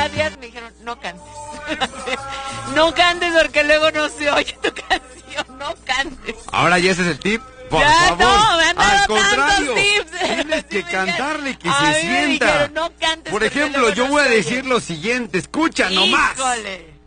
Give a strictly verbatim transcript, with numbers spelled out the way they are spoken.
días me dijeron, no cantes. No cantes porque luego no se oye tu canción, no cantes. Ahora ya ese es el tip. Por ya favor, no, me han dado al contrario, tips. tienes que Sí, cantarle que a se mí me sienta. dijeron, no cantes Por porque ejemplo, luego yo no voy a se oye. decir lo siguiente, escucha nomás. Híjole.